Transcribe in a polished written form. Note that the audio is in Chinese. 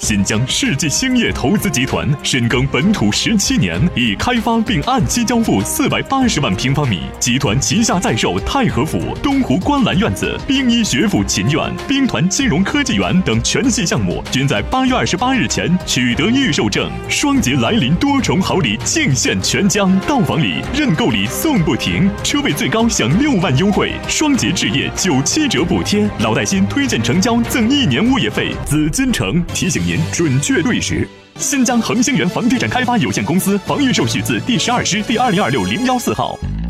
新疆世纪兴业投资集团深耕本土17年，已开发并按期交付480万平方米。集团旗下在售太和府、东湖观澜院子、兵医学府秦院、兵团金融科技园等全系项目，均在8月28日前取得预售证。双节来临，多重好礼尽现全疆，到访礼、认购礼送不停，车位最高享6万优惠，双节置业97折补贴，老带新推荐成交赠1年物业费。紫金城提醒您准确对时。新疆恒星源房地产开发有限公司房预售许字第12师第20260114号。